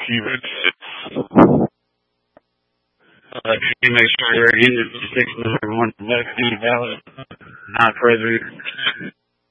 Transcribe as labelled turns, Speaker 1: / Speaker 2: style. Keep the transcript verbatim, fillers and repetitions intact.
Speaker 1: Cubans.
Speaker 2: Uh, she makes sure her end is six number one left valid, not further.